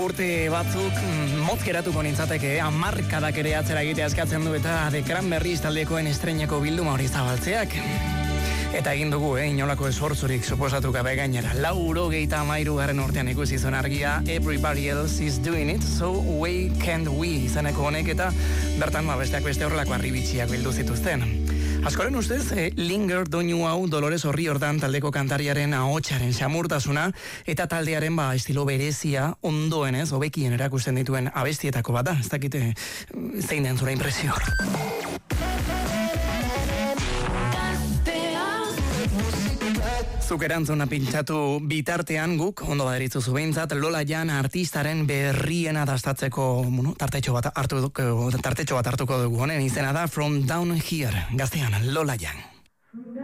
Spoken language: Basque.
urte batzuk motz geratuko nintzateke, hamarkadak ere atzera egitea eskatzen du eta The Cranberries taldekoen estreineko bilduma hori zabaltzeak. Eta egin dugu, inolako esfortzurik suposatu gabe gainera. 93. urtean ikusi zuen argia, Everybody Else is Doing It, So Why Can't We izaneko honek, eta bertan besteak beste horrelako arribitxiak bildu zituzten. Askoren ustez, Linger doinu hau Dolores O'Riordan taldeko kantariaren ahotsaren xamurtasuna eta taldearen estilo berezia ondoenez, hobekien erakusten dituen abestietako bat da. Ez dakite zein den zure impresio. Zuk erantzuna pintxatu bitartean guk, ondo baderitzuzu behintzat, Lola Jan artistaren berriena dastatzeko, tartetxo bat hartuko dugu honen izena da From Down Here, gaztean Lola Jan.